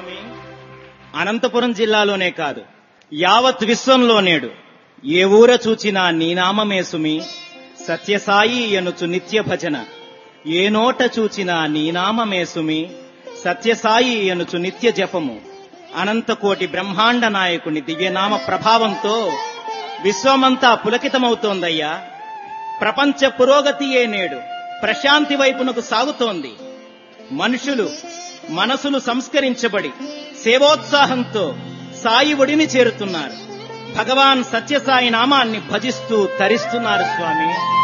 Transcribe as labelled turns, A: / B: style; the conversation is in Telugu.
A: స్వామి, అనంతపురం జిల్లాలోనే కాదు, యావత్ విశ్వంలో నేడు ఏ ఊర చూచినా నీ నామమే సుమి. సత్యసాయి ఎనుచు నిత్య భజన ఏ నోట చూచినా నీ నామమే సుమి. సత్యసాయి ఎనుచు నిత్య జపము అనంతకోటి బ్రహ్మాండ నాయకుని దివ్యనామ ప్రభావంతో విశ్వమంతా పులకితమవుతోందయ్యా. ప్రపంచ పురోగతియే నేడు ప్రశాంతి వైపునకు సాగుతోంది. మనుషులు మనసులు సంస్కరించబడి సేవోత్సాహంతో సాయి ఒడిని చేరుతున్నారు. భగవాన్ సత్యసాయి నామాన్ని భజిస్తూ తరిస్తున్నారు స్వామి.